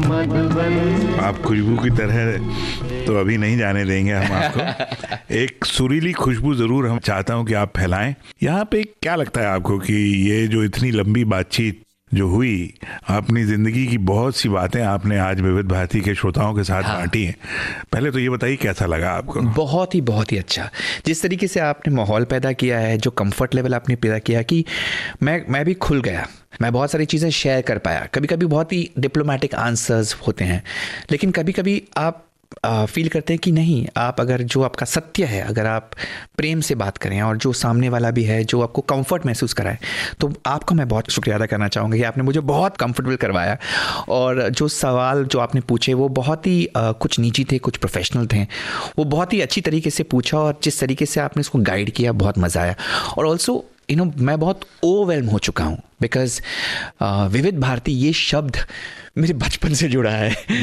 आप खुशबू की तरह तो अभी नहीं जाने देंगे हम आपको। एक सुरीली खुशबू जरूर हम चाहता हूं कि आप फैलाएं। यहाँ पे क्या लगता है आपको कि ये जो इतनी लंबी बातचीत जो हुई, अपनी जिंदगी की बहुत सी बातें आपने आज विविध भारती के श्रोताओं के साथ बांटी हैं। पहले तो ये बताइए कैसा लगा आपको? बहुत ही अच्छा। जिस तरीके से आपने माहौल पैदा किया है, जो कंफर्ट लेवल आपने पैदा किया कि मैं भी खुल गया, मैं बहुत सारी चीज़ें शेयर कर पाया। कभी कभी बहुत ही डिप्लोमेटिक आंसर्स होते हैं, लेकिन कभी कभी आप फील करते हैं कि नहीं, आप अगर जो आपका सत्य है, अगर आप प्रेम से बात करें और जो सामने वाला भी है जो आपको कंफर्ट महसूस कराए, तो आपका मैं बहुत शुक्रिया अदा करना चाहूँगा कि आपने मुझे बहुत कंफर्टेबल करवाया। और जो सवाल जो आपने पूछे वो बहुत ही कुछ निजी थे, कुछ प्रोफेशनल थे, वो बहुत ही अच्छी तरीके से पूछा और जिस तरीके से आपने इसको गाइड किया बहुत मज़ा आया। और ऑल्सो मैं बहुत ओवरवेल्म हो चुका हूँ बिकॉज विविध भारती ये शब्द मेरे बचपन से जुड़ा है।